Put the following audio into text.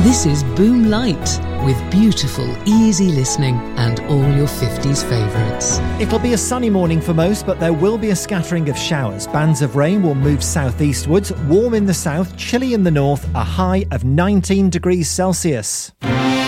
This is Boom Light, with beautiful, easy listening and all your 50s favourites. It'll be a sunny morning for most, but there will be a scattering of showers. Bands of rain will move southeastwards, warm in the south, chilly in the north, a high of 19 degrees Celsius.